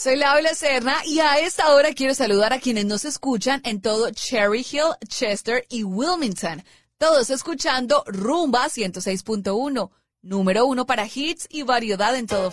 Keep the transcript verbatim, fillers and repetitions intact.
Soy Laura Serna y a esta hora quiero saludar a quienes nos escuchan en todo Cherry Hill, Chester y Wilmington. Todos escuchando Rumba ciento seis punto uno, número uno para hits y variedad en todo